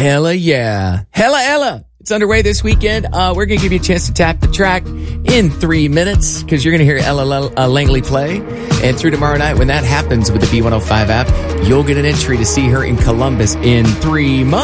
Hella yeah. Hella Ella. It's underway this weekend. We're going to give you a chance to tap the track in 3 minutes because you're going to hear Ella Langley play. And through tomorrow night, when that happens with the B105 app, you'll get an entry to see her in Columbus in 3 months.